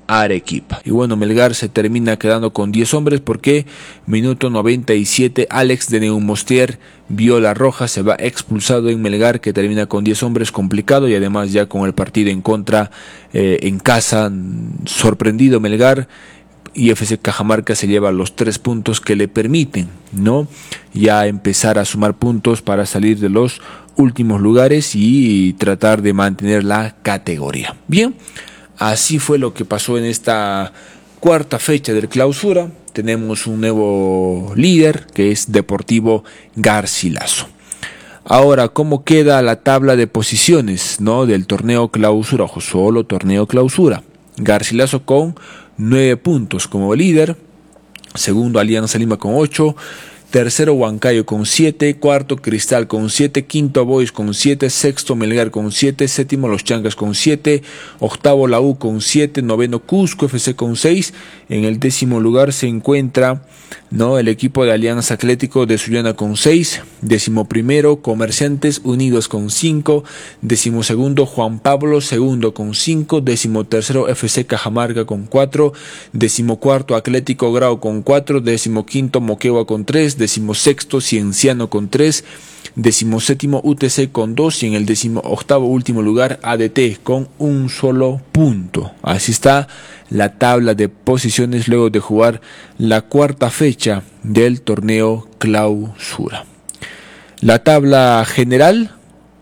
Arequipa. Y bueno, Melgar se termina quedando con 10 hombres porque minuto 97 Alex de Neumostier vio la roja, se va expulsado en Melgar, que termina con 10 hombres, complicado, y además ya con el partido en contra en casa, sorprendido Melgar, y FC Cajamarca se lleva los 3 puntos que le permiten, ¿no?, ya empezar a sumar puntos para salir de los últimos lugares y tratar de mantener la categoría. Bien, así fue lo que pasó en esta cuarta fecha del Clausura. Tenemos un nuevo líder, que es Deportivo Garcilaso. Ahora, ¿cómo queda la tabla de posiciones, ¿no?, del torneo Clausura? Ojo, solo torneo Clausura. Garcilaso con 9 puntos como líder. Segundo, Alianza Lima con 8. Tercero, Huancayo con 7, cuarto, Cristal con 7, quinto, Boys con 7, sexto, Melgar con 7, séptimo, Los Chancas con 7, octavo, la U con 7, noveno, Cusco FC con 6, en el 10º lugar se encuentra, ¿no?, el equipo de Alianza Atlético de Sullana con 6, 11º, Comerciantes Unidos con 5, 12º, Juan Pablo II con 5, 13º, FC Cajamarca con 4, 14º, Atlético Grau con 4, 15º, Moquegua con 3, 16º, Cienciano con 3, 17º, UTC con 2 y en el 18º último lugar ADT con un solo punto. Así está la tabla de posiciones luego de jugar la cuarta fecha del torneo Clausura. En la tabla general,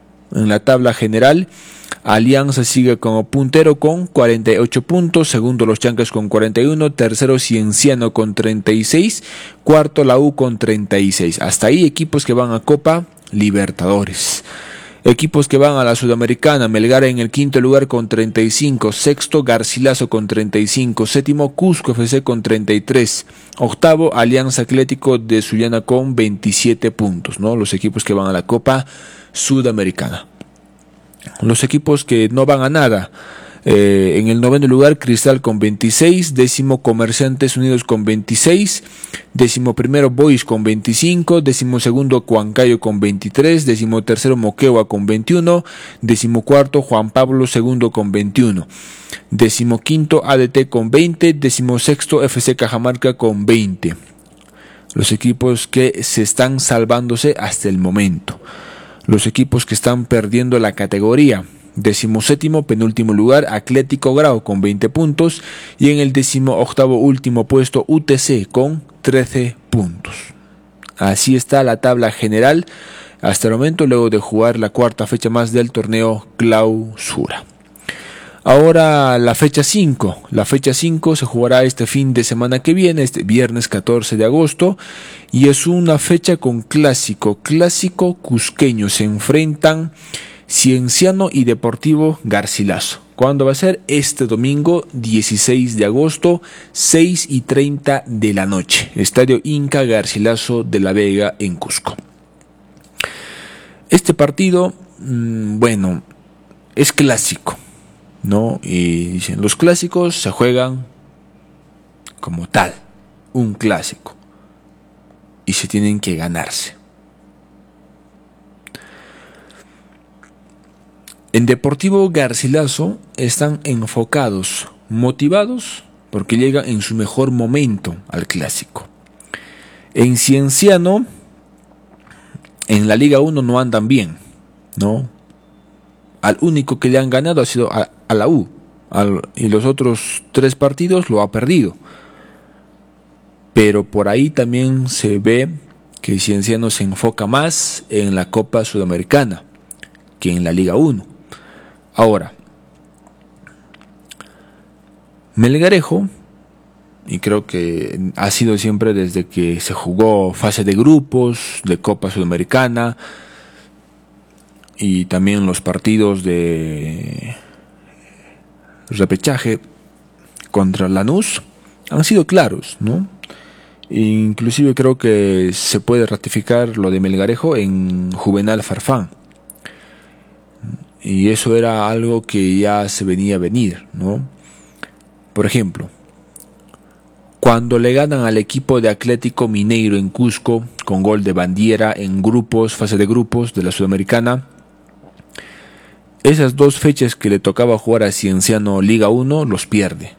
Alianza sigue como puntero con 48 puntos, segundo Los Chancas con 41, tercero Cienciano con 36, cuarto la U con 36. Hasta ahí equipos que van a Copa Libertadores. Equipos que van a la Sudamericana: Melgar en el 5º lugar con 35, sexto Garcilaso con 35, séptimo Cusco FC con 33, octavo Alianza Atlético de Sullana con 27 puntos, ¿no?, los equipos que van a la Copa Sudamericana. Los equipos que no van a nada: en el 9º lugar Cristal con 26, décimo Comerciantes Unidos con 26, 11º Boys con 25, 12º Huancayo con 23, 13º Moquegua con 21, 14º Juan Pablo II con 21, 15º ADT con 20, 16º FC Cajamarca con 20. Los equipos que se están salvándose hasta el momento. Los equipos que están perdiendo la categoría: 17º, penúltimo lugar, Atlético Grau con 20 puntos y en el 18º último puesto UTC con 13 puntos. Así está la tabla general hasta el momento, luego de jugar la cuarta fecha más del torneo Clausura. Ahora la fecha 5. La fecha 5 se jugará este fin de semana que viene, este viernes 14 de agosto, y es una fecha con clásico cusqueño. Se enfrentan Cienciano y Deportivo Garcilaso. ¿Cuándo va a ser? Este domingo 16 de agosto, 6:30 de la noche. Estadio Inca Garcilaso de la Vega en Cusco. Este partido, bueno, es clásico, ¿no? Y dicen, los clásicos se juegan como tal, un clásico, y se tienen que ganarse. En Deportivo Garcilaso están enfocados, motivados, porque llegan en su mejor momento al clásico. En Cienciano, en la Liga 1 no andan bien, ¿no? Al único que le han ganado ha sido a la U, y los otros 3 partidos lo ha perdido. Pero por ahí también se ve que Cienciano se enfoca más en la Copa Sudamericana que en la Liga 1. Ahora, Melgarejo, y creo que ha sido siempre desde que se jugó fase de grupos de Copa Sudamericana y también los partidos de repechaje contra Lanús, han sido claros, ¿no? Inclusive creo que se puede ratificar lo de Melgarejo en Juvenal Farfán. Y eso era algo que ya se venía a venir, ¿no? Por ejemplo, cuando le ganan al equipo de Atlético Mineiro en Cusco con gol de Bandiera en grupos, fase de grupos de la Sudamericana, esas 2 fechas que le tocaba jugar a Cienciano Liga 1 los pierde.